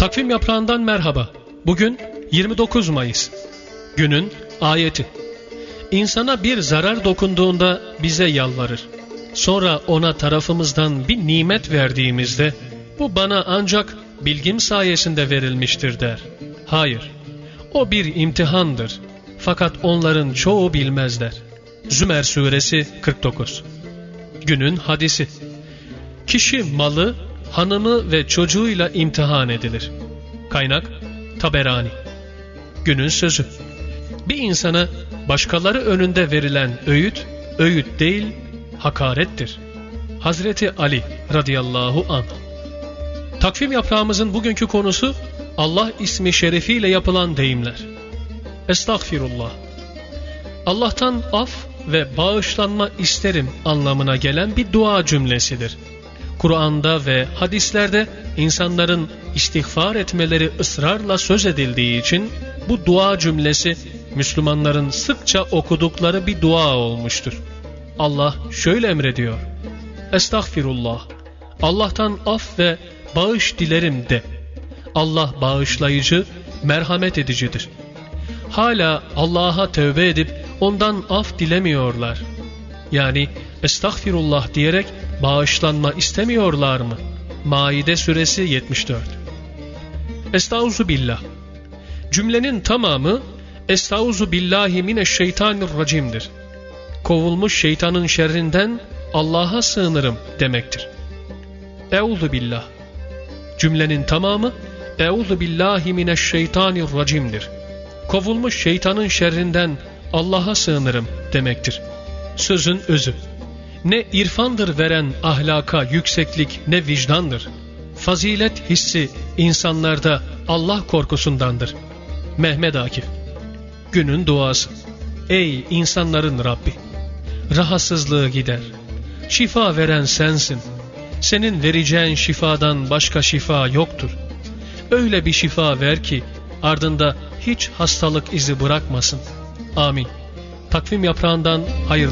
Takvim yaprağından merhaba. Bugün 29 Mayıs. Günün ayeti. İnsana bir zarar dokunduğunda bize yalvarır. Sonra ona tarafımızdan bir nimet verdiğimizde bu bana ancak bilgim sayesinde verilmiştir der. Hayır, o bir imtihandır. Fakat onların çoğu bilmezler. Zümer suresi 49. Günün hadisi. Kişi malı, hanımı ve çocuğuyla imtihan edilir. Kaynak Taberani. Günün sözü. Bir insana başkaları önünde verilen öğüt, öğüt değil, hakarettir. Hazreti Ali radıyallahu anh. Takvim yaprağımızın bugünkü konusu Allah ismi şerefiyle yapılan deyimler. Estağfirullah. Allah'tan af ve bağışlanma isterim anlamına gelen bir dua cümlesidir. Kur'an'da ve hadislerde insanların istiğfar etmeleri ısrarla söz edildiği için bu dua cümlesi Müslümanların sıkça okudukları bir dua olmuştur. Allah şöyle emrediyor. Estağfirullah. Allah'tan af ve bağış dilerim de. Allah bağışlayıcı, merhamet edicidir. Hala Allah'a tövbe edip ondan af dilemiyorlar. Yani estağfirullah diyerek bağışlanma istemiyorlar mı? Maide suresi 74. Estağuzu billah. Cümlenin tamamı Estağuzu billahi mineşşeytanirracim'dir. Kovulmuş şeytanın şerrinden Allah'a sığınırım demektir. Euzu billah. Cümlenin tamamı Euzu billahi mineşşeytanirracim'dir. Kovulmuş şeytanın şerrinden Allah'a sığınırım demektir. Sözün özü. Ne irfandır veren ahlaka yükseklik ne vicdandır. Fazilet hissi insanlarda Allah korkusundandır. Mehmet Akif. Günün duası. Ey insanların Rabbi! Rahatsızlığı gider. Şifa veren sensin. Senin vereceğin şifadan başka şifa yoktur. Öyle bir şifa ver ki ardında hiç hastalık izi bırakmasın. Amin. Takvim yaprağından hayırlı